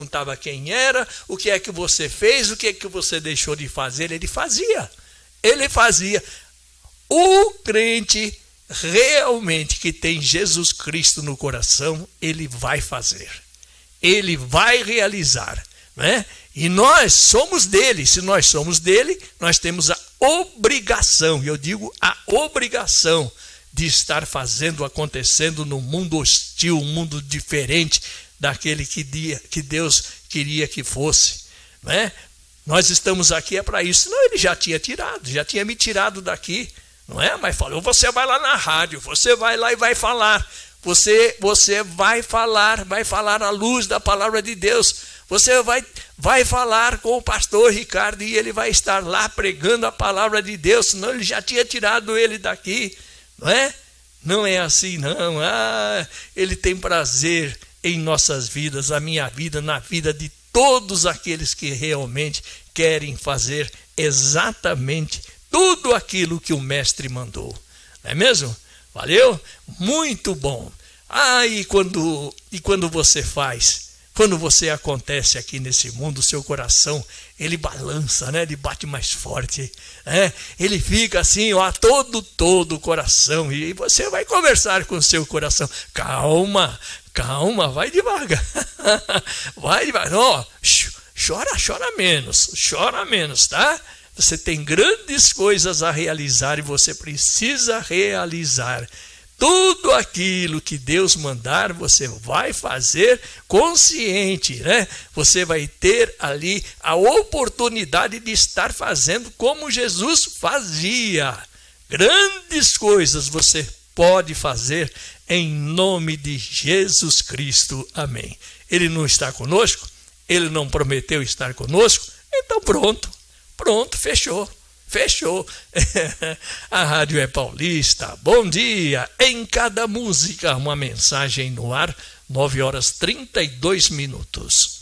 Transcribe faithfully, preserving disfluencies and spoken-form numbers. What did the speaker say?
perguntava quem era, o que é que você fez, o que é que você deixou de fazer. Ele fazia, ele fazia. O crente realmente que tem Jesus Cristo no coração, ele vai fazer, ele vai realizar, né? E nós somos dele. Se nós somos dele, nós temos a obrigação, e eu digo a obrigação, de estar fazendo, acontecendo no mundo hostil, um mundo diferente daquele que, dia, que Deus queria que fosse, né? Nós estamos aqui é para isso. Não, ele já tinha tirado, já tinha me tirado daqui, não é? Mas falou, você vai lá na rádio, você vai lá e vai falar, você, você vai falar, vai falar à luz da palavra de Deus, você vai, vai falar com o pastor Ricardo e ele vai estar lá pregando a palavra de Deus, senão ele já tinha tirado ele daqui, não é? Não é assim não. Ah, ele tem prazer em nossas vidas, a minha vida, na vida de todos aqueles que realmente querem fazer exatamente tudo aquilo que o mestre mandou. Não é mesmo? Valeu? Muito bom. Ah, e quando, e quando você faz, quando você acontece aqui nesse mundo, o seu coração, ele balança, né? Ele bate mais forte, né? Ele fica assim, ó, todo, todo o coração. E você vai conversar com o seu coração. Calma, calma, vai devagar. Vai devagar. Ó, chora, chora menos, chora menos, tá? Você tem grandes coisas a realizar e você precisa realizar. Tudo aquilo que Deus mandar, você vai fazer consciente, né? Você vai ter ali a oportunidade de estar fazendo como Jesus fazia. Grandes coisas você pode fazer em nome de Jesus Cristo. Amém. Ele não está conosco? Ele não prometeu estar conosco? Então pronto, pronto, fechou. Fechou. A rádio é paulista. Bom dia. Em cada música, uma mensagem no ar. nove horas e trinta e dois minutos.